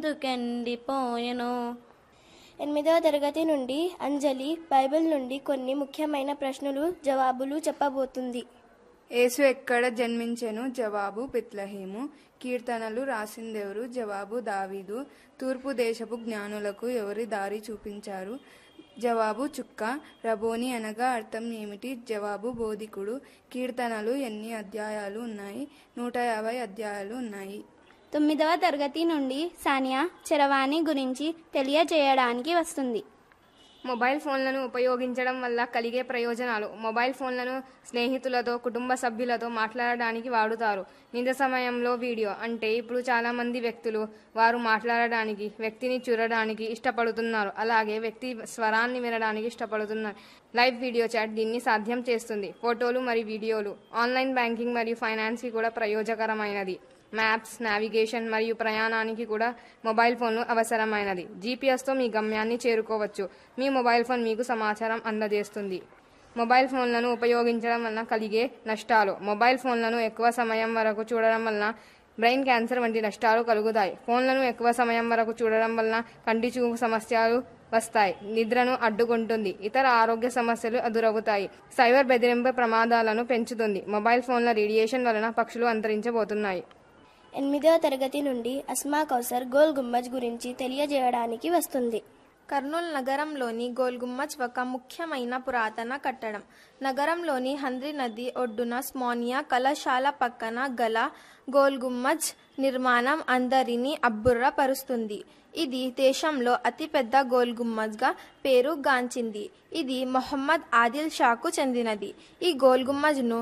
దుకెండిపోయెను. 8వ తరగతి నుండి అంజలి బైబిల్ నుండి కొన్ని ముఖ్యమైన ప్రశ్నలు జవాబులు చెప్పబోతుంది. యేసు ఎక్కడ జన్మించెను? జవాబు బెత్లెహేము. కీర్తనలు రాసిందెవరు? జవాబు దావీదు. తూర్పు దేశపు జ్ఞానులకు ఎవరి దారి చూపించారు? జవాబు చుక్క. రబోని అనగా అర్థం ఏమిటి? జవాబు బోధికుడు. కీర్తనలు ఎన్ని అధ్యాయాలు ఉన్నాయి? 150 అధ్యాయాలు ఉన్నాయి. 9వ తరగతి నుండి సానియా చరవాణి గురించి తెలియజేయడానికి వస్తుంది. మొబైల్ ఫోన్లను ఉపయోగించడం వల్ల కలిగే ప్రయోజనాలు. మొబైల్ ఫోన్లను స్నేహితులతో, కుటుంబ సభ్యులతో మాట్లాడడానికి వాడుతారు. నిజ సమయంలో వీడియో అంటే ఇప్పుడు చాలామంది వ్యక్తులు వారు మాట్లాడడానికి, వ్యక్తిని చూడడానికి ఇష్టపడుతున్నారు. అలాగే వ్యక్తి స్వరాన్ని వినడానికి ఇష్టపడుతున్నారు. లైవ్ వీడియో చాట్ దీన్ని సాధ్యం చేస్తుంది. ఫోటోలు మరియు వీడియోలు. ఆన్లైన్ బ్యాంకింగ్ మరియు ఫైనాన్స్కి కూడా ప్రయోజనకరమైనది. మ్యాప్స్, నావిగేషన్ మరియు ప్రయాణానికి కూడా మొబైల్ ఫోన్లు అవసరమైనది. జీపీఎస్తో మీ గమ్యాన్ని చేరుకోవచ్చు. మీ మొబైల్ ఫోన్ మీకు సమాచారం అందజేస్తుంది. మొబైల్ ఫోన్లను ఉపయోగించడం వలన కలిగే నష్టాలు. మొబైల్ ఫోన్లను ఎక్కువ సమయం వరకు చూడడం వలన బ్రెయిన్ క్యాన్సర్ వంటి నష్టాలు కలుగుతాయి. ఫోన్లను ఎక్కువ సమయం వరకు చూడడం వలన కంటి చూపు సమస్యలు వస్తాయి. నిద్రను అడ్డుకుంటుంది. ఇతర ఆరోగ్య సమస్యలు ఎదురవుతాయి. సైబర్ బెదిరింపు ప్రమాదాలను పెంచుతుంది. మొబైల్ ఫోన్ల రేడియేషన్ వలన పక్షులు అంతరించబోతున్నాయి. 8వ తరగతి నుండి అస్మా కౌసర్ గోల్ గుమ్మజ్ గురించి తెలియజేయడానికి వస్తుంది. కర్నూలు నగరంలోని గోల్ గుమ్మజ్ ఒక ముఖ్యమైన పురాతన కట్టడం. నగరంలోని హంద్రీ నది ఒడ్డున స్మోనియా కళాశాల పక్కన గల గోల్ గుమ్మజ్ నిర్మాణం అందరినీ అబ్బుర్రపరుస్తుంది. ఇది దేశంలో అతిపెద్ద గోల్ గుమ్మజ్గా పేరుగాంచింది. ఇది మొహమ్మద్ ఆదిల్ షాకు చెందినది. ఈ గోల్ గుమ్మజ్ను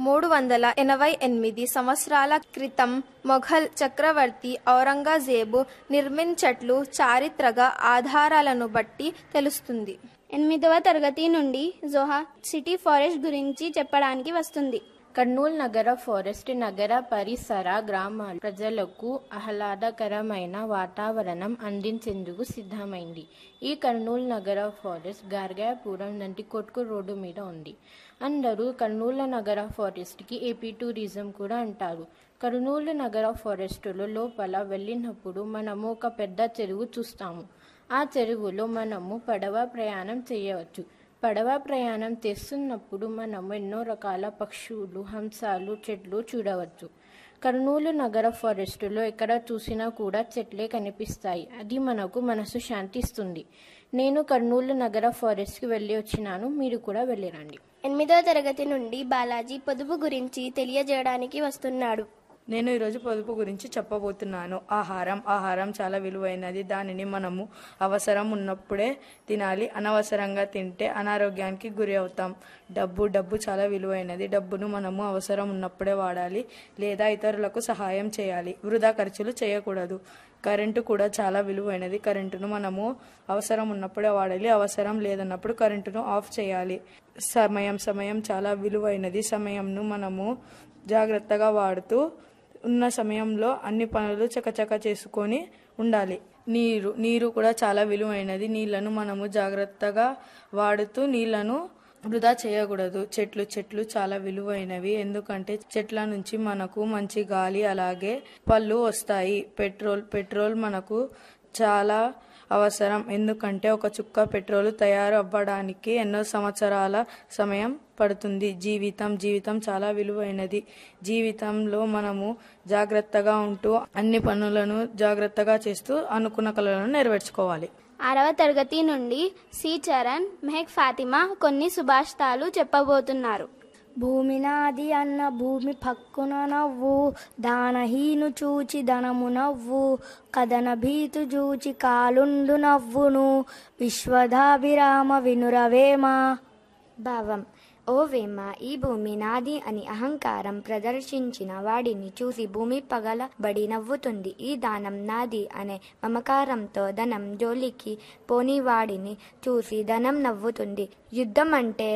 388 సంవత్సరాల క్రితం మొఘల్ చక్రవర్తి ఔరంగజేబు నిర్మించట్లు చారిత్రక ఆధారాలను బట్టి తెలుస్తుంది. 8వ తరగతి నుండి జోహా సిటీ ఫారెస్ట్ గురించి చెప్పడానికి వస్తుంది. కర్నూలు నగర ఫారెస్ట్ నగర పరిసర గ్రామాల ప్రజలకు ఆహ్లాదకరమైన వాతావరణం అందించేందుకు సిద్ధమైంది. ఈ కర్నూలు నగర ఫారెస్ట్ గార్గాపురం నందికొట్కు రోడ్డు మీద ఉంది. అందరూ కర్నూలు నగర ఫారెస్ట్కి ఏపీ టూరిజం కూడా అంటారు. కర్నూలు నగర ఫారెస్టులో లోపల వెళ్ళినప్పుడు మనము ఒక పెద్ద చెరువు చూస్తాము. ఆ చెరువులో మనము పడవ ప్రయాణం చేయవచ్చు. పడవ ప్రయాణం చేస్తున్నప్పుడు మనం ఎన్నో రకాల పక్షులు, హంసాలు, చెట్లు చూడవచ్చు. కర్నూలు నగర ఫారెస్టులో ఎక్కడ చూసినా కూడా చెట్లే కనిపిస్తాయి. అది మనకు మనసు శాంతిస్తుంది. నేను కర్నూలు నగర ఫారెస్ట్కి వెళ్ళి వచ్చినాను. మీరు కూడా వెళ్ళిరండి. 8వ తరగతి నుండి బాలాజీ పొదుపు గురించి తెలియజేయడానికి వస్తున్నాడు. నేను ఈరోజు పొదుపు గురించి చెప్పబోతున్నాను. ఆహారం చాలా విలువైనది. దానిని మనము అవసరం ఉన్నప్పుడే తినాలి. అనవసరంగా తింటే అనారోగ్యానికి గురి అవుతాం. డబ్బు చాలా విలువైనది. డబ్బును మనము అవసరం ఉన్నప్పుడే వాడాలి లేదా ఇతరులకు సహాయం చేయాలి. వృధా ఖర్చులు చేయకూడదు. కరెంటు కూడా చాలా విలువైనది. కరెంటును మనము అవసరం ఉన్నప్పుడే వాడాలి. అవసరం లేదన్నప్పుడు కరెంటును ఆఫ్ చేయాలి. సమయం చాలా విలువైనది. సమయంను మనము జాగ్రత్తగా వాడుతూ ఉన్న సమయంలో అన్ని పనులు చకచక చేసుకొని ఉండాలి. నీరు కూడా చాలా విలువైనది. నీళ్లను మనము జాగ్రత్తగా వాడుతూ నీళ్లను వృధా చేయకూడదు. చెట్లు చాలా విలువైనవి. ఎందుకంటే చెట్ల నుంచి మనకు మంచి గాలి అలాగే పళ్ళు వస్తాయి. పెట్రోల్ మనకు చాలా అవసరం. ఎందుకంటే ఒక చుక్క పెట్రోల్ తయారు అవ్వడానికి ఎన్నో సంవత్సరాల సమయం పడుతుంది. జీవితం చాలా విలువైనది. జీవితంలో మనము జాగ్రత్తగా ఉంటూ అన్ని పనులను జాగ్రత్తగా చేస్తూ అనుకున్న కలలను నెరవేర్చుకోవాలి. 6వ తరగతి నుండి సి చరణ్, మెహక్ ఫాతిమా కొన్ని సుభాషితాలు చెప్పబోతున్నారు. భూమి నాది అన్న భూమి పక్కున నవ్వు, దానహీను చూచి ధనము నవ్వు, కదన భీతు చూచి కాలుండు నవ్వును, విశ్వదాభిరామ వినురవేమ. భావం: ఓ వేమ, ఈ భూమి నాది అని అహంకారం ప్రదర్శించిన వాడిని చూసి భూమి పగలబడి నవ్వుతుంది. ఈ దానం నాది అనే మమకారంతో ధనం జోలికి పోని వాడిని చూసి ధనం నవ్వుతుంది. యుద్ధం అంటే